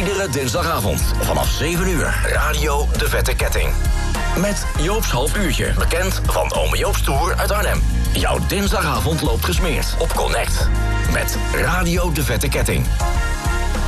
Iedere dinsdagavond vanaf 7 uur. Radio De Vette Ketting. Met Joop's half uurtje, bekend van Ome Joop's Tour uit Arnhem. Jouw dinsdagavond loopt gesmeerd op Connect. Met Radio De Vette Ketting.